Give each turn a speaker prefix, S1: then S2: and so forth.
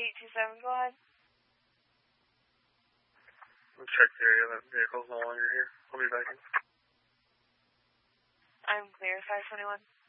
S1: 827, go ahead.
S2: I'll check the area. That vehicle's no longer here. I'll be back in.
S1: I'm clear, 521.